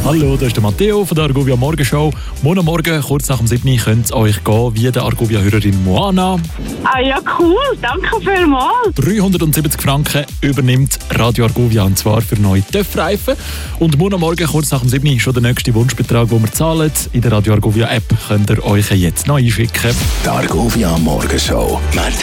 Hallo, das ist der Matteo von der Argovia Morgenshow. Morgen Morgen, kurz nach dem 7. könnte es euch gehen wie der Argovia-Hörerin Moana. Ah ja, cool. Danke vielmals. 370 Franken übernimmt Radio Argovia, und zwar für neue TÜV-Reifen. Und morgen Morgen, kurz nach dem 7. ist schon der nächste Wunschbetrag, den wir zahlen. In der Radio Argovia App könnt ihr euch jetzt noch einschicken. Die Argovia Morgenshow.